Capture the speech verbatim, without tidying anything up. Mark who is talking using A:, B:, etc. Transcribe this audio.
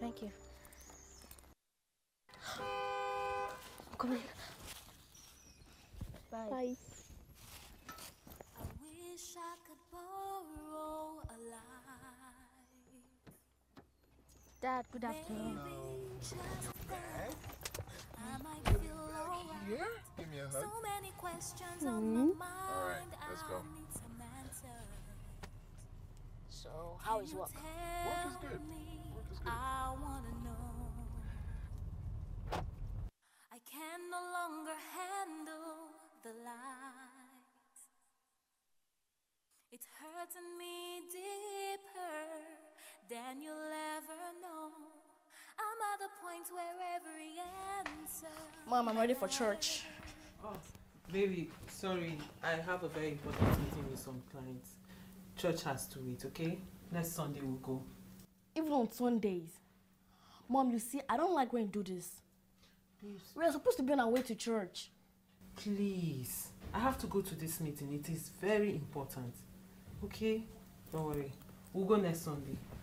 A: Thank you. Come in. Bye. Bye.
B: I wish I could borrow a life.
A: Dad, good afternoon.
B: Dad? I might feel alright.
C: Here? Give me a hug.
B: So many questions
A: mm.
B: on my mind.
C: All right, let's go.
B: I need some answers.
A: So, how is work?
C: Work is good. Work is good.
B: I wanna know. I can no longer handle the lies. It's hurting me deeper than you'll ever know. I'm at the point where every answer.
A: Mom, I'm ready for church.
D: Oh, baby, sorry. I have a very important meeting with some clients. Church has to wait, okay? Next Sunday we'll go.
A: Even on Sundays. Mom, you see, I don't like when you do this.
D: Please.
A: We are supposed to be on our way to church.
D: Please. I have to go to this meeting. It is very important. Okay? Don't worry. We'll go next Sunday.